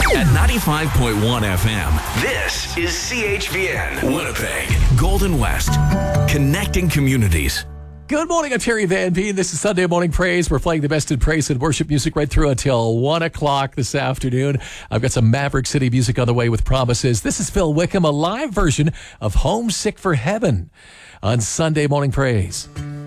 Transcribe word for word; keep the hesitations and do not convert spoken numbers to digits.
At ninety-five point one F M, this is C H V N, Winnipeg, Golden West, connecting communities. Good morning, I'm Terry Van Veen. This is Sunday Morning Praise. We're playing the best in praise and worship music right through until one o'clock this afternoon. I've got some Maverick City music on the way with promises. This is Phil Wickham, a live version of Homesick for Heaven on Sunday Morning Praise.